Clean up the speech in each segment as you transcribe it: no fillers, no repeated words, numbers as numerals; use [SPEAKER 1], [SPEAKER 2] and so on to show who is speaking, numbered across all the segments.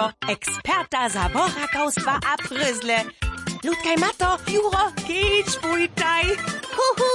[SPEAKER 1] Kito, eksperta za bohakowstwa a pryzle. Ludkaj Mato, Juro, kicz bujtaj. Huhu!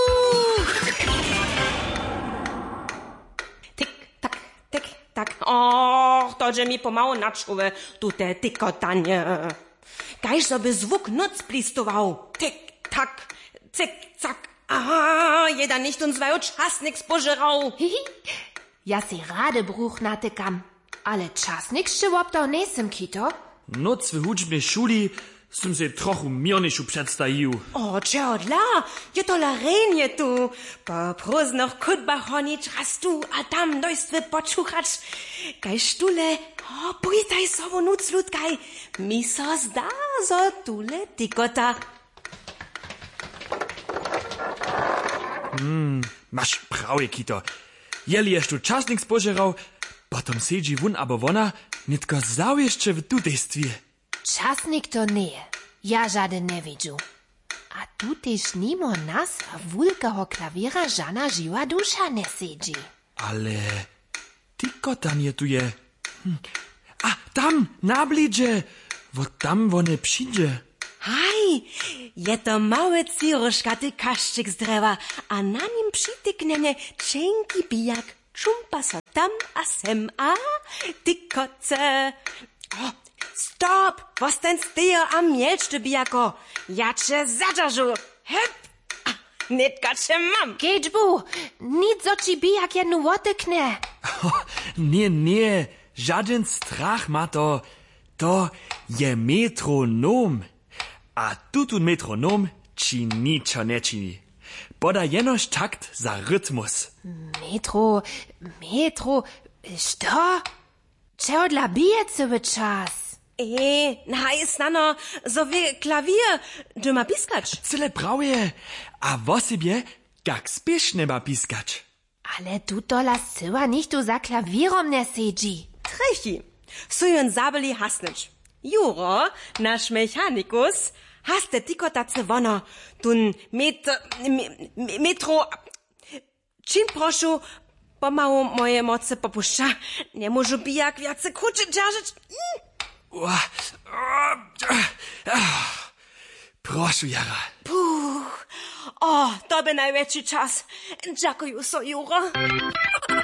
[SPEAKER 1] Tik, tak. Och, to, że mi pomału nachczuły tu te tykotanie. Kajż sobie zwuk noc plistował. Tik, tak, cyk, cak. Aha, jeder nicht uns zwei czasnik spożerał.
[SPEAKER 2] Ja si rade bruch natykam, ale czasnik szczyłop to nesem, Kito.
[SPEAKER 3] Noc w hudźbnej szuli som se trochu mirniejszu przedstawił.
[SPEAKER 1] O, dla, je to larenie tu. Po próżnych kutbach honić raz tu, a tam dojstwy poczuchać. Kaj sztule, o, pojtaj sobo nuc ludkaj. Mi so zda, zo tule tykota.
[SPEAKER 3] Masz prawie, Kito. Jeli jeszcze czasnik spożerał, potem siedzi wun abo wona, nitko zał jeszcze w tutejstwie.
[SPEAKER 2] Czasnik to nie, ja żaden nie widziu. A tu też nimo nas wulkeho klawiera żana żyła dusza nie siedzi.
[SPEAKER 3] Ale tykotanie tu je. A tam, na blidzie, wo tam wone przyjdzie.
[SPEAKER 1] Haj, je to małe ciruszkaty kaszczyk z drewa, a na nim przytyknene cienki bijak. Czumpa so tam a sem, a tykoce. O, stop, was ten stejo a mielczty bijako. Ja cię zadżarzu. Hep, nitka cię mam.
[SPEAKER 2] Kedźbu, nic zo ci bijak jednu wotykne.
[SPEAKER 3] Nie, żaden strach ma to. To je metronom. A tutun metronom ci niczo nie čini. Poda jenož takt za rytmus.
[SPEAKER 2] Metro, što? Czego dla bije cały czas?
[SPEAKER 1] Na jest nano, so wie klawier, du ma piskać.
[SPEAKER 3] Cyle prawie. A wosibie, jak spieszne ma piskać.
[SPEAKER 2] Ale tu tola syła nicht tu za klawierom nie siedzi.
[SPEAKER 1] Trechi, sujen sabeli hasnitsch. Juro, nasz mechanikus, hast te tikotace wono, tun metro, czym proszę, pomału moje moce popuszcza, nie może bijak więcej kuczy dzierżyć.
[SPEAKER 3] Proszę, Jara.
[SPEAKER 1] Puh, o, to by największy czas. Dziękuję so, Juro.